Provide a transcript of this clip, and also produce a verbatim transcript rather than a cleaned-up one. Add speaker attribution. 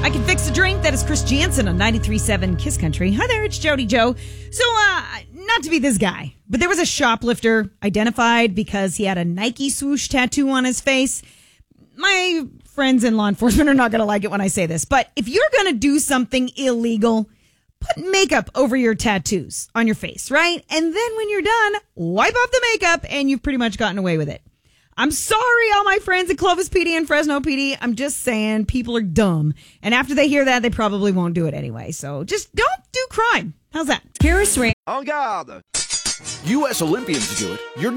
Speaker 1: I Can Fix a Drink. That is Chris Jansen on ninety-three point seven Kiss Country. Hi there, it's Jody Joe. So, uh, not to be this guy, but there was a shoplifter identified because he had a Nike swoosh tattoo on his face. My friends in law enforcement are not going to like it when I say this, but if you're going to do something illegal, put makeup over your tattoos on your face, right? And then when you're done, wipe off the makeup and you've pretty much gotten away with it. I'm sorry, all my friends at Clovis P D and Fresno P D. I'm just saying people are dumb. And after they hear that, they probably won't do it anyway. So just don't do crime. How's that?
Speaker 2: Harris Ray.
Speaker 3: En garde! U S Olympians do it. You're